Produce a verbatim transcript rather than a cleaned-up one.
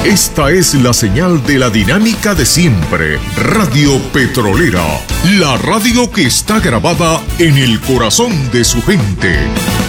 Esta es la señal de la dinámica de siempre. Radio Petrolera, la radio que está grabada en el corazón de su gente.